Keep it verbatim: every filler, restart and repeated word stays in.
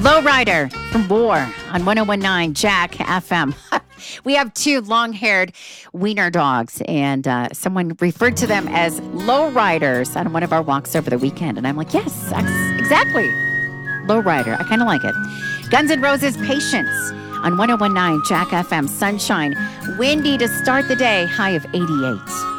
Lowrider from War on one oh one point nine Jack F M. We have two long-haired wiener dogs, and uh, someone referred to them as lowriders on one of our walks over the weekend. And I'm like, yes, ex- exactly. Lowrider. I kind of like it. Guns N' Roses, Patience on one oh one point nine Jack F M. Sunshine. Windy to start the day. High of eighty-eight.